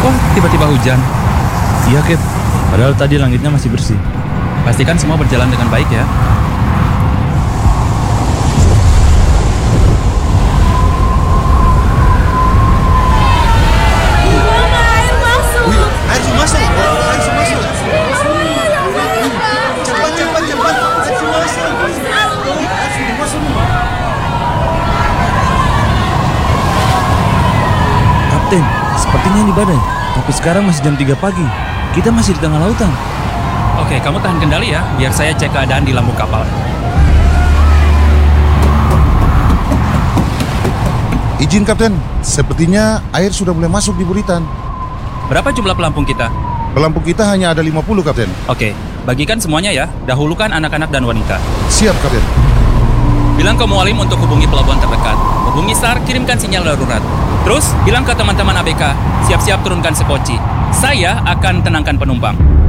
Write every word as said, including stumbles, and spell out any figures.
Kok tiba-tiba hujan? Iya, Cap. Padahal tadi langitnya masih bersih. Pastikan semua berjalan dengan baik ya. Air masuk. Wih, air sudah masuk. Air sudah masuk. Cepat, cepat, cepat. Air sudah masuk. Air sudah masuk. Kapten, sepertinya ini badai. Tapi sekarang masih jam tiga pagi. Kita masih di tengah lautan. Oke, kamu tahan kendali ya, biar saya cek keadaan di lambung kapal. Izin, Kapten. Sepertinya air sudah mulai masuk di buritan. Berapa jumlah pelampung kita? Pelampung kita hanya ada lima puluh, Kapten. Oke, bagikan semuanya ya. Dahulukan anak-anak dan wanita. Siap, Kapten. Bilang ke Mualim untuk hubungi pelabuhan terdekat. Hubungi S A R, kirimkan sinyal darurat. Terus, bilang ke teman-teman A B K, siap-siap turunkan sekoci. Saya akan tenangkan penumpang.